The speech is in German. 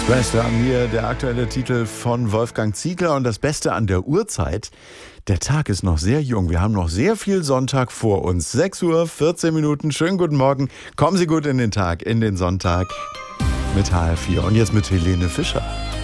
Schwester an mir, der aktuelle Titel von Wolfgang Ziegler. Und das Beste an der Uhrzeit, der Tag ist noch sehr jung. Wir haben noch sehr viel Sonntag vor uns. 6:14 Uhr. Schönen guten Morgen. Kommen Sie gut in den Tag, in den Sonntag mit HR4. Und jetzt mit Helene Fischer.